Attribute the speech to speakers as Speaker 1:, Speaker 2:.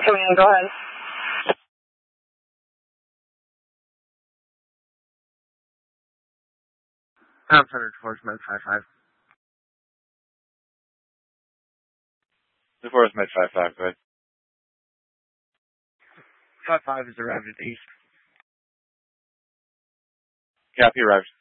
Speaker 1: Command, go ahead.
Speaker 2: I'm Center towards Med 55.
Speaker 3: DeForest Med 55, go ahead.
Speaker 2: 55 is arrived at East.
Speaker 3: Copy, arrived.